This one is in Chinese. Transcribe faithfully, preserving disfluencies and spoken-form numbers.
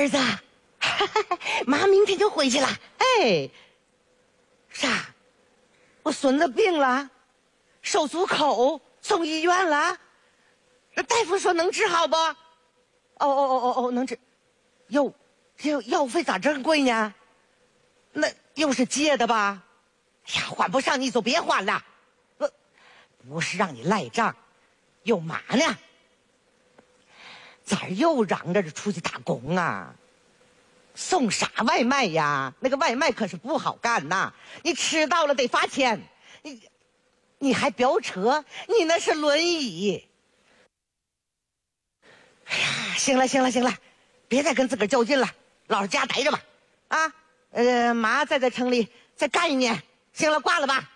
儿子，妈明天就回去了。哎，啥？我孙子病了，手足口，送医院了。那大夫说能治好不？哦哦哦哦哦，能治。哟，这药费咋这么贵呢？那又是借的吧？哎呀，还不上你就别还了。不，不是让你赖账，有嘛呢？咋又嚷着着出去打工啊？送啥外卖呀？那个外卖可是不好干呐，你迟到了得罚钱。你你还飙车？你那是轮椅。哎呀，行了行了行了，别再跟自个儿较劲了，老实家待着吧。啊，呃，妈再在城里再干一年。行了，挂了吧。